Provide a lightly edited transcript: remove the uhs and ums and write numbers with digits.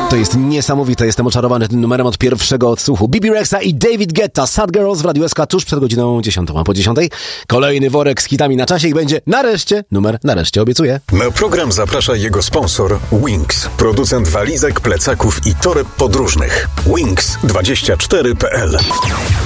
To jest niesamowite, jestem oczarowany tym numerem od pierwszego odsłuchu. Bibi Rexa i David Guetta, Sad Girls w Radiu SK tuż przed godziną 10, a po 10 kolejny worek z hitami na czasie i będzie nareszcie, nareszcie obiecuję. Na program zaprasza jego sponsor Wings, producent walizek, plecaków i toreb podróżnych. Wings24.pl